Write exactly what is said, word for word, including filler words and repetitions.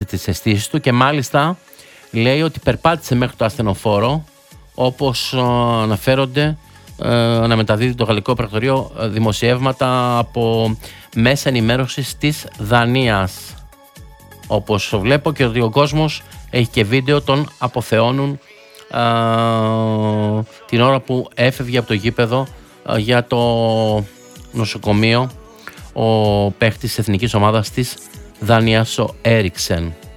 τις αισθήσεις του και μάλιστα λέει ότι περπάτησε μέχρι το ασθενοφόρο, όπως αναφέρονται, να μεταδίδει το γαλλικό πρακτορείο δημοσιεύματα από μέσα ενημέρωσης της Δανίας. Όπως βλέπω και ότι ο κόσμος έχει και βίντεο, τον αποθεώνουν α, την ώρα που έφευγε από το γήπεδο α, για το νοσοκομείο ο παίχτης της εθνικής ομάδας της Δανίας, ο Έριξεν.